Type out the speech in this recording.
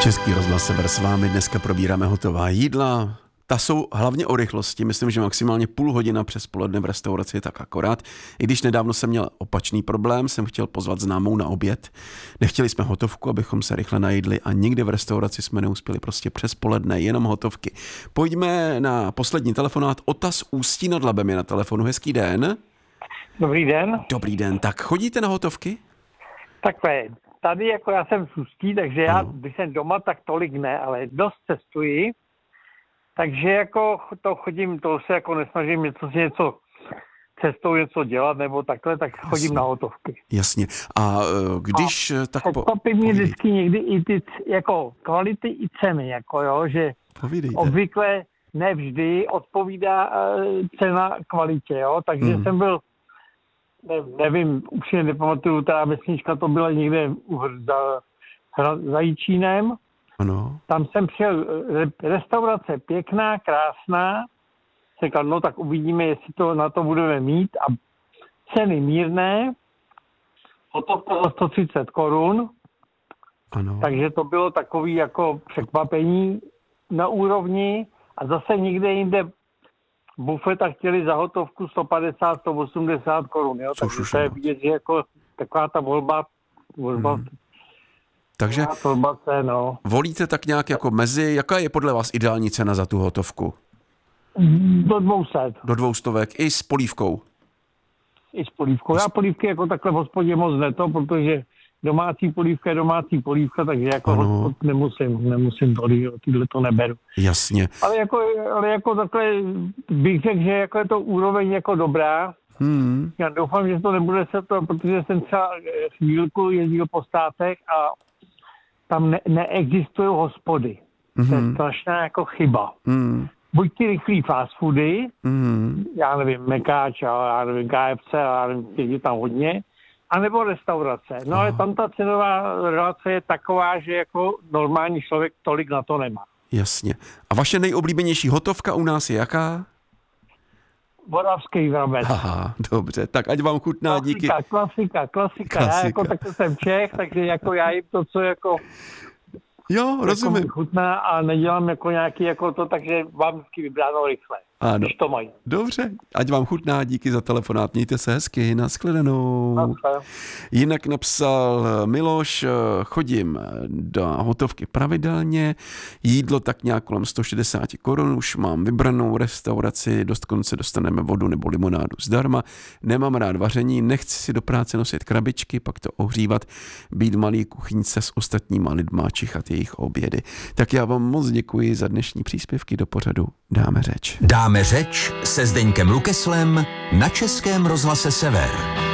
Český rozhlas Sever s vámi, dneska probíráme hotová jídla. Ta jsou hlavně o rychlosti, myslím, že maximálně půl hodina přes poledne v restauraci je tak akorát. I když nedávno jsem měl opačný problém, jsem chtěl pozvat známou na oběd. Nechtěli jsme hotovku, abychom se rychle najedli a nikde v restauraci jsme neuspěli, prostě přes poledne, jenom hotovky. Pojďme na poslední telefonát. Otas Ústí nad Labem je na telefonu. Hezký den. Dobrý den. Dobrý den. Tak chodíte na hotovky? Takhle, tady jako já jsem z Ústí, takže já, když jsem doma, tak tolik ne, ale dost cestuji, takže jako to chodím, to se jako nesnažím něco cestou něco dělat nebo takhle, tak chodím na hotovky. Jasně. A když tak překvapí mě vždycky někdy i ty jako kvality i ceny, jako jo, že povídejte. Obvykle nevždy odpovídá cena kvalitě, jo, takže jsem byl nevím, už si nepamatuju, ta vesnička to byla někde za Jičínem. Ano. Tam jsem přijel, restaurace pěkná, krásná. Říkal, no tak uvidíme, jestli to na to budeme mít. A ceny mírné, hotovka za 130 korun. Ano. Takže to bylo takový jako překvapení na úrovni. A zase někde jinde bufeta chtěli za hotovku 150, 180 korun, jo, takže to je vidět, že jako taková ta volba takže no. Volíte tak nějak jako mezi, jaká je podle vás ideální cena za tu hotovku? Do 200. Do 200 i s polívkou? I s polívkou. Já polívky jako takhle v hospodě moc protože domácí polívka je domácí polívka, takže jako hospod nemusím tyhle to neberu. Jasně. Ale jako takhle bych řekl, že jako je to úroveň jako dobrá. Já doufám, že to nebude protože jsem třeba chvílku jezdil po státech a tam neexistují hospody. To je strašná jako chyba. Buď ty rychlý fast foody, já nevím, Mekáč, já nevím, KFC, já nevím, je tam hodně, anebo restaurace. No ale tam ta cenová relace je taková, že jako normální člověk tolik na to nemá. Jasně. A vaše nejoblíbenější hotovka u nás je jaká? Moravský vrabec. Aha, dobře, tak ať vám chutná, díky. Klasika. Já jako takhle jsem Čech, takže jako já jim to, co jako rozumím. Jako chutná a nedělám jako nějaký jako to, takže vám vždycky vybráno rychle. Ano. Když to mají. Dobře, ať vám chutná, díky za telefonát, mějte se hezky, nashledanou. Jinak napsal Miloš, chodím do hotovky pravidelně, jídlo tak nějak kolem 160 korun, už mám vybranou restauraci, dokonce dostaneme vodu nebo limonádu zdarma, nemám rád vaření, nechci si do práce nosit krabičky, pak to ohřívat, být malý kuchyňce s ostatníma lidma, čichat jejich obědy. Tak já vám moc děkuji za dnešní příspěvky do pořadu Dáme řeč. Dáme řeč se Zdeňkem Lukeslem na Českém rozhlase Sever.